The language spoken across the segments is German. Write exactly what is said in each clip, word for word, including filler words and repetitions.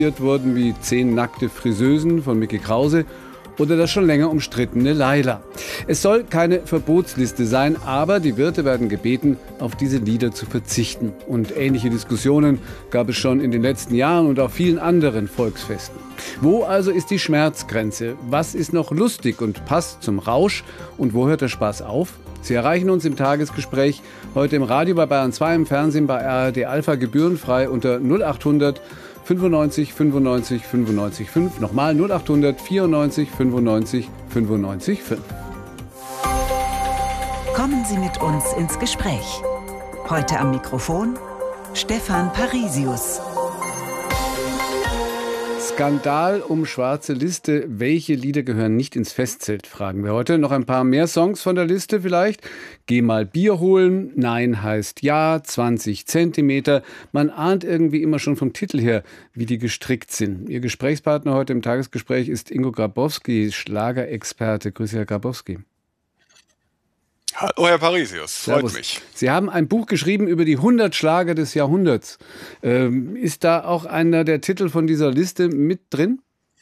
wurden wie Zehn nackte Friseusen von Micky Krause oder das schon länger umstrittene Laila. Es soll keine Verbotsliste sein, aber die Wirte werden gebeten, auf diese Lieder zu verzichten. Und ähnliche Diskussionen gab es schon in den letzten Jahren und auf vielen anderen Volksfesten. Wo also ist die Schmerzgrenze? Was ist noch lustig und passt zum Rausch? Und wo hört der Spaß auf? Sie erreichen uns im Tagesgespräch, heute im Radio bei Bayern zwei, im Fernsehen bei R A D Alpha gebührenfrei unter null acht hundert fünfundneunzig fünfundneunzig fünfundneunzig fünf. Nochmal null acht hundert vierundneunzig fünfundneunzig fünfundneunzig fünf. Kommen Sie mit uns ins Gespräch. Heute am Mikrofon Stefan Parisius. Skandal um schwarze Liste. Welche Lieder gehören nicht ins Festzelt, fragen wir heute. Noch ein paar mehr Songs von der Liste vielleicht. Geh mal Bier holen, Nein heißt Ja, zwanzig Zentimeter. Man ahnt irgendwie immer schon vom Titel her, wie die gestrickt sind. Ihr Gesprächspartner heute im Tagesgespräch ist Ingo Grabowski, Schlagerexperte. Grüße, Herr Grabowski. Hallo, Herr Parisius, freut Servus. mich. Sie haben ein Buch geschrieben über die hundert Schlager des Jahrhunderts. Ähm, ist da auch einer der Titel von dieser Liste mit drin?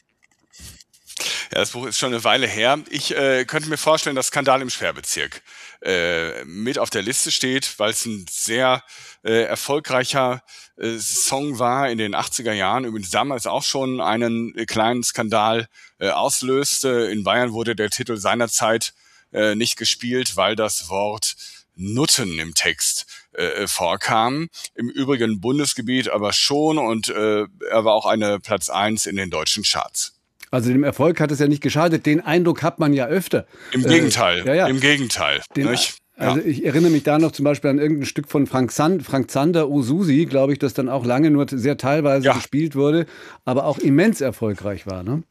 Ja, das Buch ist schon eine Weile her. Ich äh, könnte mir vorstellen, dass Skandal im Sperrbezirk äh, mit auf der Liste steht, weil es ein sehr äh, erfolgreicher äh, Song war in den achtziger Jahren, übrigens damals auch schon einen äh, kleinen Skandal äh, auslöste. In Bayern wurde der Titel seinerzeit äh, nicht gespielt, weil das Wort Nutten im Text äh, vorkam. Im übrigen Bundesgebiet aber schon, und äh, er war auch eine Platz eins in den deutschen Charts. Also dem Erfolg hat es ja nicht geschadet. Den Eindruck hat man ja öfter. Im Gegenteil, äh, ja, ja. im Gegenteil. Den, nicht? Also ja. ich erinnere mich da noch zum Beispiel an irgendein Stück von Frank, Sand, Frank Zander, O Susi, glaube ich, das dann auch lange nur sehr teilweise ja. gespielt wurde, aber auch immens erfolgreich war, ne?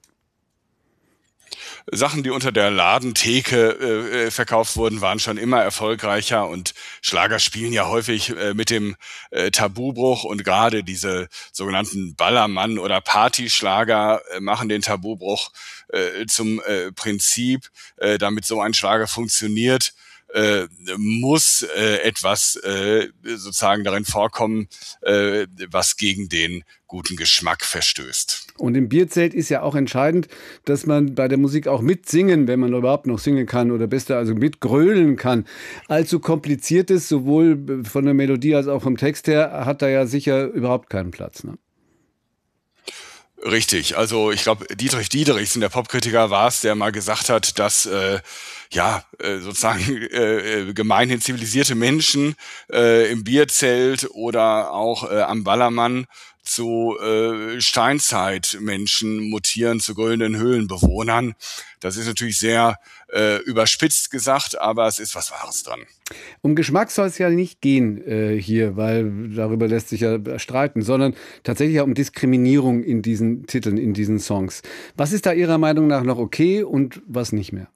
Sachen, die unter der Ladentheke äh, verkauft wurden, waren schon immer erfolgreicher, und Schlager spielen ja häufig äh, mit dem äh, Tabubruch, und gerade diese sogenannten Ballermann- oder Partyschlager äh, machen den Tabubruch äh, zum äh, Prinzip. Äh, damit so ein Schlager funktioniert, äh, muss äh, etwas äh, sozusagen darin vorkommen, äh, was gegen den guten Geschmack verstößt. Und im Bierzelt ist ja auch entscheidend, dass man bei der Musik auch mitsingen, wenn man überhaupt noch singen kann, oder besser also mitgrölen kann. Allzu kompliziertes, sowohl von der Melodie als auch vom Text her, hat da ja sicher überhaupt keinen Platz, ne? Richtig, also ich glaube, Dietrich Diederichsen, der Popkritiker, war es, der mal gesagt hat, dass äh, ja äh, sozusagen äh, gemeinhin zivilisierte Menschen äh, im Bierzelt oder auch äh, am Ballermann zu äh, Steinzeitmenschen mutieren, zu grölenden Höhlenbewohnern. Das ist natürlich sehr äh, überspitzt gesagt, aber es ist was Wahres dran. Um Geschmack soll es ja nicht gehen äh, hier, weil darüber lässt sich ja streiten, sondern tatsächlich auch um Diskriminierung in diesen Titeln, in diesen Songs. Was ist da Ihrer Meinung nach noch okay und was nicht mehr?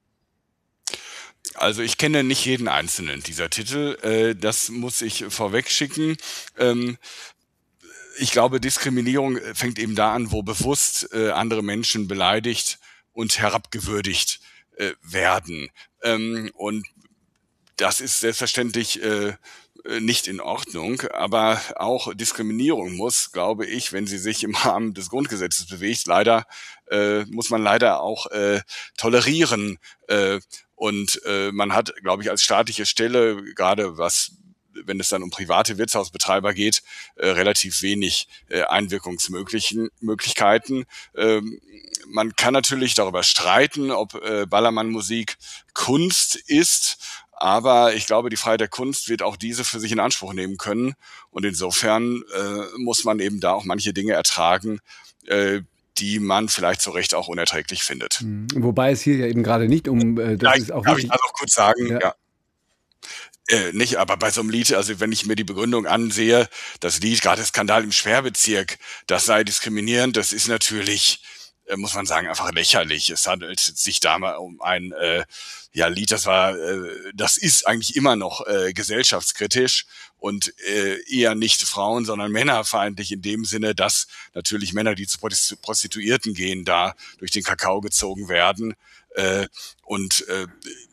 Also ich kenne nicht jeden einzelnen dieser Titel, äh, das muss ich vorweg schicken. Ähm, Ich glaube, Diskriminierung fängt eben da an, wo bewusst äh, andere Menschen beleidigt und herabgewürdigt äh, werden. Ähm, und das ist selbstverständlich äh, nicht in Ordnung, aber auch Diskriminierung muss, glaube ich, wenn sie sich im Rahmen des Grundgesetzes bewegt, leider äh, muss man leider auch äh, tolerieren. Äh, und äh, man hat, glaube ich, als staatliche Stelle, gerade was wenn es dann um private Wirtshausbetreiber geht, äh, relativ wenig äh, Einwirkungsmöglichkeiten. Ähm, man kann natürlich darüber streiten, ob äh, Ballermann-Musik Kunst ist, aber ich glaube, die Freiheit der Kunst wird auch diese für sich in Anspruch nehmen können, und insofern äh, muss man eben da auch manche Dinge ertragen, äh, die man vielleicht zu Recht auch unerträglich findet. Mhm. Wobei es hier ja eben gerade nicht um... Äh, das ja, ist auch darf wichtig. ich da noch kurz sagen? Ja. Ja. Äh, nicht, aber bei so einem Lied, also wenn ich mir die Begründung ansehe, das Lied, gerade Skandal im Sperrbezirk, das sei diskriminierend, das ist natürlich, äh, muss man sagen, einfach lächerlich. Es handelt sich da mal um ein äh, ja, Lied, das war, äh, das ist eigentlich immer noch äh, gesellschaftskritisch und äh, eher nicht Frauen, sondern männerfeindlich in dem Sinne, dass natürlich Männer, die zu Prostituierten gehen, da durch den Kakao gezogen werden. Äh, und äh,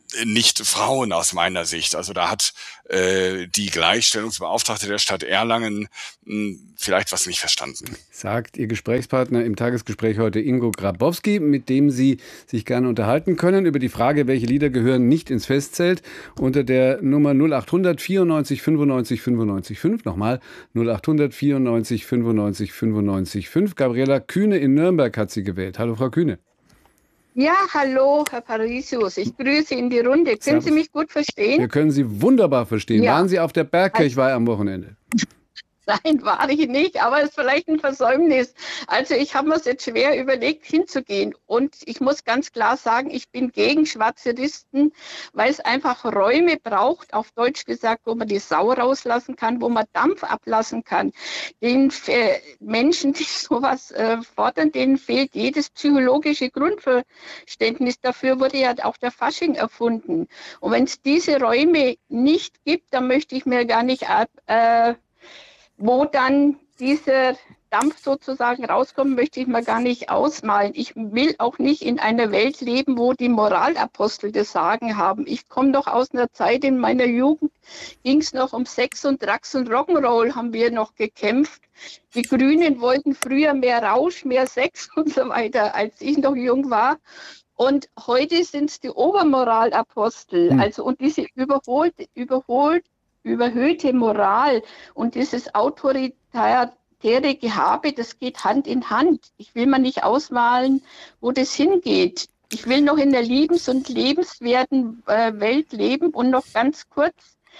nicht Frauen aus meiner Sicht. Also da hat äh, die Gleichstellungsbeauftragte der Stadt Erlangen mh, vielleicht was nicht verstanden. Sagt Ihr Gesprächspartner im Tagesgespräch heute Ingo Grabowski, mit dem Sie sich gerne unterhalten können über die Frage, welche Lieder gehören nicht ins Festzelt, unter der Nummer null achthundert vierundneunzig fünfundneunzig fünfundneunzig fünf. Nochmal null achthundert vierundneunzig fünfundneunzig fünfundneunzig fünf. Gabriela Kühne in Nürnberg hat sie gewählt. Hallo, Frau Kühne. Ja, hallo, Herr Parisius. Ich grüße in die Runde. Können Servus. Sie mich gut verstehen? Wir können Sie wunderbar verstehen. Ja. Waren Sie auf der Bergkirchweih am Wochenende? Nein, war ich nicht, aber es ist vielleicht ein Versäumnis. Also ich habe mir es jetzt schwer überlegt, hinzugehen. Und ich muss ganz klar sagen, ich bin gegen schwarze Listen, weil es einfach Räume braucht, auf Deutsch gesagt, wo man die Sau rauslassen kann, wo man Dampf ablassen kann. Den äh, Menschen, die sowas äh, fordern, denen fehlt jedes psychologische Grundverständnis. Dafür wurde ja auch der Fasching erfunden. Und wenn es diese Räume nicht gibt, dann möchte ich mir gar nicht äh, wo dann dieser Dampf sozusagen rauskommt, möchte ich mir gar nicht ausmalen. Ich will auch nicht in einer Welt leben, wo die Moralapostel das Sagen haben. Ich komme doch aus einer Zeit, in meiner Jugend ging es noch um Sex und Drugs und Rock'n'Roll, haben wir noch gekämpft. Die Grünen wollten früher mehr Rausch, mehr Sex und so weiter, als ich noch jung war. Und heute sind es die Obermoralapostel. Hm. Also, und diese überholt, überholt, überhöhte Moral und dieses autoritäre Gehabe, das geht Hand in Hand. Ich will mir nicht ausmalen, wo das hingeht. Ich will noch in der liebens- und lebenswerten äh, Welt leben. Und noch ganz kurz,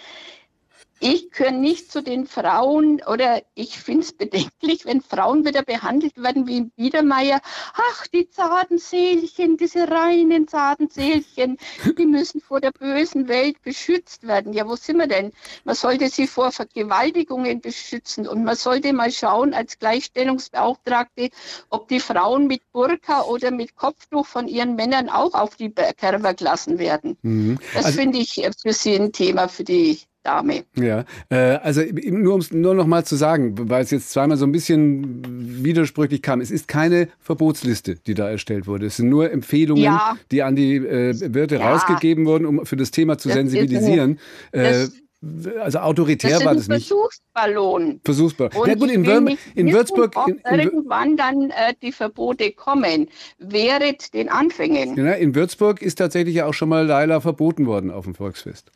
ich gehöre nicht zu den Frauen, oder ich finde es bedenklich, wenn Frauen wieder behandelt werden wie in Biedermeier. Ach, die zarten Seelchen, diese reinen zarten Seelchen, die müssen vor der bösen Welt beschützt werden. Ja, wo sind wir denn? Man sollte sie vor Vergewaltigungen beschützen und man sollte mal schauen als Gleichstellungsbeauftragte, ob die Frauen mit Burka oder mit Kopftuch von ihren Männern auch auf die Kerber gelassen werden. Mhm. Das also, finde ich für sie ein Thema für die Dame. Ja, äh, also nur, um's, nur noch mal zu sagen, weil es jetzt zweimal so ein bisschen widersprüchlich kam, es ist keine Verbotsliste, die da erstellt wurde. Es sind nur Empfehlungen, ja. die an die äh, Wirte ja. rausgegeben wurden, um für das Thema zu das sensibilisieren. Äh, also autoritär das war das nicht. Versuchsballon. Versuchsballon. Ja gut, in, Würm, in Würzburg... In, in, irgendwann dann äh, die Verbote kommen, während den Anfängen. Ja, in Würzburg ist tatsächlich ja auch schon mal Laila verboten worden auf dem Volksfest.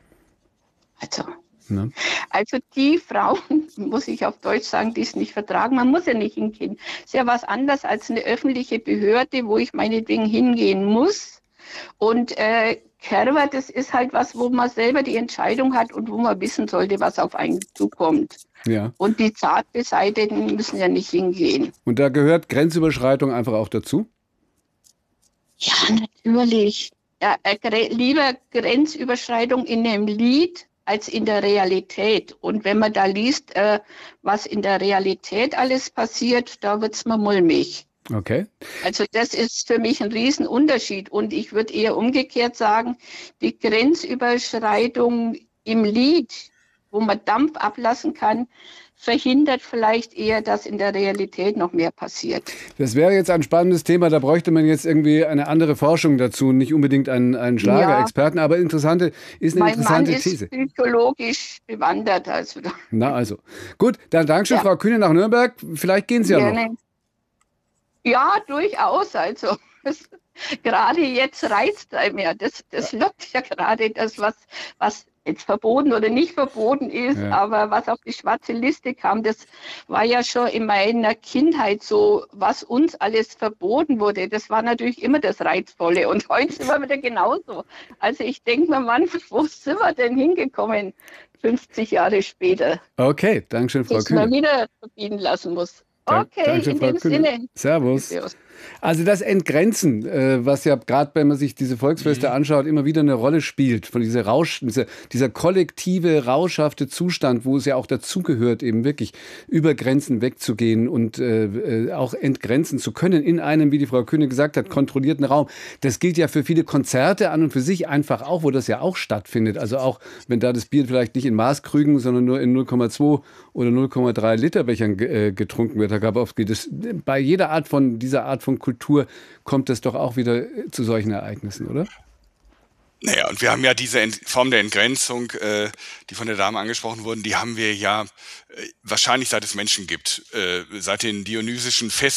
Also, ne? also die Frauen, muss ich auf Deutsch sagen, die es nicht vertragen, man muss ja nicht hingehen. Ist ja was anderes als eine öffentliche Behörde, wo ich meinetwegen hingehen muss. Und äh, Kerber, das ist halt was, wo man selber die Entscheidung hat und wo man wissen sollte, was auf einen zukommt. Ja. Und die Zartbeseiteten müssen ja nicht hingehen. Und da gehört Grenzüberschreitung einfach auch dazu? Ja, natürlich. Ja, äh, lieber Grenzüberschreitung in einem Lied als in der Realität. Und wenn man da liest, äh, was in der Realität alles passiert, da wird's mir mulmig. Okay. Also das ist für mich ein Riesenunterschied. Und ich würde eher umgekehrt sagen, die Grenzüberschreitung im Lied, wo man Dampf ablassen kann, verhindert vielleicht eher, dass in der Realität noch mehr passiert. Das wäre jetzt ein spannendes Thema, da bräuchte man jetzt irgendwie eine andere Forschung dazu, nicht unbedingt einen, einen Schlagerexperten, ja. aber interessante, ist eine mein interessante Mann These. Ist psychologisch bewandert. Also. Na also, gut, dann Dankeschön, ja. Frau Kühne nach Nürnberg, vielleicht gehen Sie ja Gerne. noch. Ja, durchaus, also gerade jetzt reizt einem ja, das, das lockt ja gerade das, was, was jetzt verboten oder nicht verboten ist, ja. aber was auf die schwarze Liste kam, das war ja schon in meiner Kindheit so, was uns alles verboten wurde. Das war natürlich immer das Reizvolle und heute sind wir wieder genauso. Also ich denke mir, Mann, wo sind wir denn hingekommen, fünfzig Jahre später? Okay, Dankeschön, Frau Kühne. Dass man wieder verbieten lassen muss. Okay, Dankeschön, in Frau dem Kühne. Sinne. Servus. Also das Entgrenzen, äh, was ja gerade, wenn man sich diese Volksfeste anschaut, immer wieder eine Rolle spielt, von dieser Rausch, dieser, dieser kollektive, rauschhafte Zustand, wo es ja auch dazugehört, eben wirklich über Grenzen wegzugehen und äh, auch entgrenzen zu können in einem, wie die Frau Kühne gesagt hat, kontrollierten Raum. Das gilt ja für viele Konzerte an und für sich einfach auch, wo das ja auch stattfindet. Also auch, wenn da das Bier vielleicht nicht in Maßkrügen, sondern nur in null Komma zwei oder null Komma drei Liter Bechern äh, getrunken wird, Herr Grabowski. Das, bei jeder Art von, dieser Art von Kultur kommt es doch auch wieder zu solchen Ereignissen, oder? Naja, und wir haben ja diese Ent Form der Entgrenzung, äh, die von der Dame angesprochen wurden, die haben wir ja äh, wahrscheinlich seit es Menschen gibt, äh, seit den dionysischen Festen